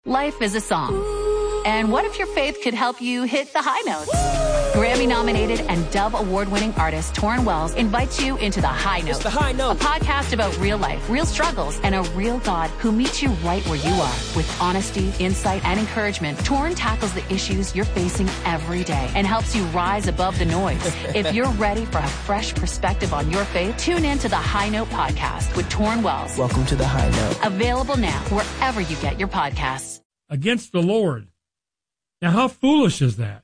Life is a song. And what if your faith could help you hit the high notes? Grammy-nominated and Dove Award-winning artist Torrin Wells invites you into The High Note. It's The High Note. A podcast about real life, real struggles, and a real God who meets you right where you are. With honesty, insight, and encouragement, Torrin tackles the issues you're facing every day and helps you rise above the noise. If you're ready for a fresh perspective on your faith, tune in to The High Note podcast with Torrin Wells. Welcome to The High Note. Available now wherever you get your podcasts. Against the Lord. Now, how foolish is that?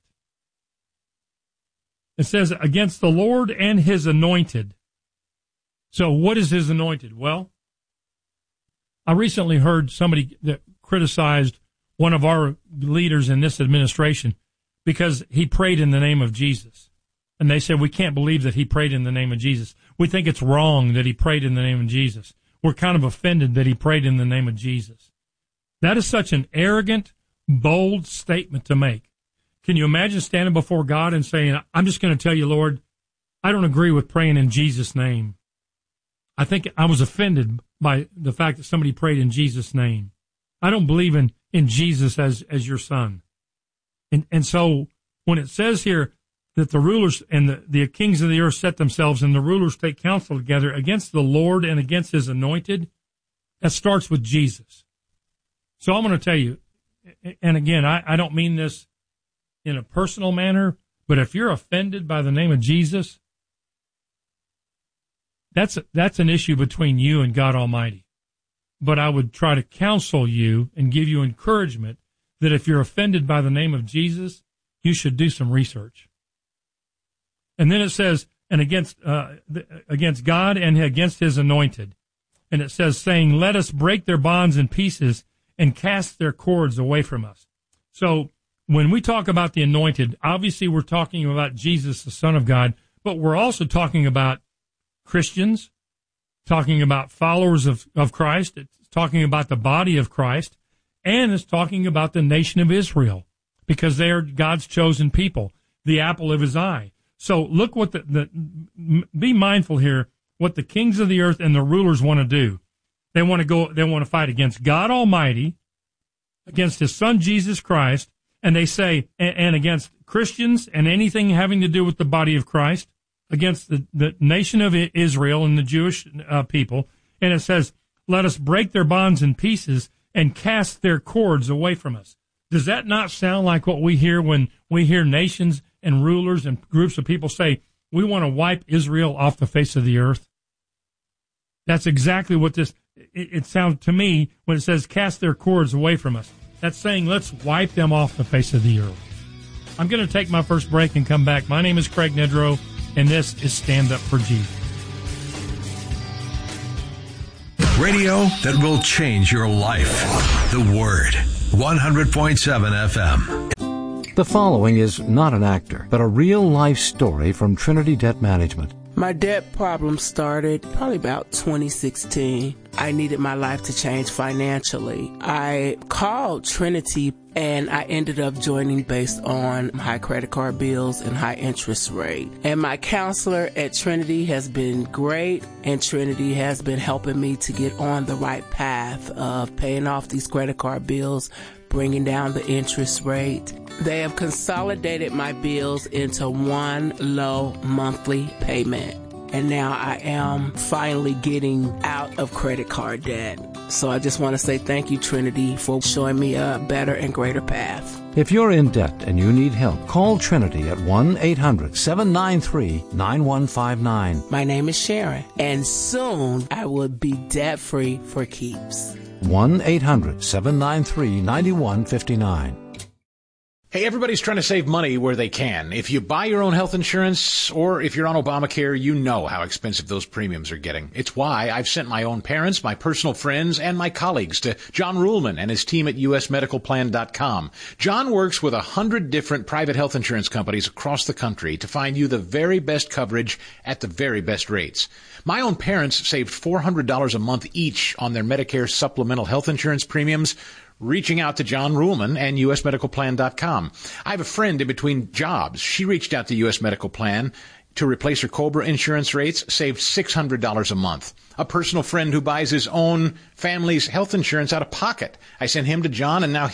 It says, against the Lord and his anointed. So what is his anointed? Well, I recently heard somebody that criticized one of our leaders in this administration because he prayed in the name of Jesus. And they said, we can't believe that he prayed in the name of Jesus. We think it's wrong that he prayed in the name of Jesus. We're kind of offended that he prayed in the name of Jesus. That is such an arrogant, bold statement to make. Can you imagine standing before God and saying, I'm just going to tell you, Lord, I don't agree with praying in Jesus' name. I think I was offended by the fact that somebody prayed in Jesus' name. I don't believe in Jesus as your son. And so when it says here that the rulers and the kings of the earth set themselves and the rulers take counsel together against the Lord and against his anointed, that starts with Jesus. So I'm going to tell you, and again, I don't mean this in a personal manner, but if you're offended by the name of Jesus, that's an issue between you and God Almighty. But I would try to counsel you and give you encouragement that if you're offended by the name of Jesus, you should do some research. And then it says, and against God and against his anointed. And it says, saying, let us break their bonds in pieces and cast their cords away from us. So when we talk about the anointed, obviously we're talking about Jesus, the Son of God, but we're also talking about Christians, talking about followers of Christ. It's talking about the body of Christ, and it's talking about the nation of Israel, because they are God's chosen people, the apple of his eye. So look what be mindful here, what the kings of the earth and the rulers want to do. They want to fight against God Almighty, against his son Jesus Christ, and they say, and against Christians and anything having to do with the body of Christ, against the nation of Israel and the Jewish people. And it says, let us break their bonds in pieces and cast their cords away from us. Does that not sound like what we hear when we hear nations and rulers and groups of people say, we want to wipe Israel off the face of the earth? That's exactly what it sounds to me when it says cast their cords away from us. That's saying let's wipe them off the face of the earth. I'm going to take my first break and come back. My name is Craig Nedrow, and this is Stand Up for Jesus. Radio that will change your life. The Word. 100.7 FM. The following is not an actor, but a real-life story from Trinity Debt Management. My debt problem started probably about 2016. I needed my life to change financially. I called Trinity and I ended up joining based on high credit card bills and high interest rate. And my counselor at Trinity has been great, and Trinity has been helping me to get on the right path of paying off these credit card bills, bringing down the interest rate. They have consolidated my bills into one low monthly payment. And now I am finally getting out of credit card debt. So I just want to say thank you, Trinity, for showing me a better and greater path. If you're in debt and you need help, call Trinity at 1-800-793-9159. My name is Sharon, and soon I will be debt-free for keeps. 1-800-793-9159. Hey, everybody's trying to save money where they can. If you buy your own health insurance or if you're on Obamacare, you know how expensive those premiums are getting. It's why I've sent my own parents, my personal friends, and my colleagues to John Ruhlman and his team at usmedicalplan.com. John works with 100 different private health insurance companies across the country to find you the very best coverage at the very best rates. My own parents saved $400 a month each on their Medicare supplemental health insurance premiums, reaching out to John Ruhlman and usmedicalplan.com. I have a friend in between jobs. She reached out to US Medical Plan to replace her COBRA insurance rates, saved $600 a month. A personal friend who buys his own family's health insurance out of pocket. I sent him to John, and now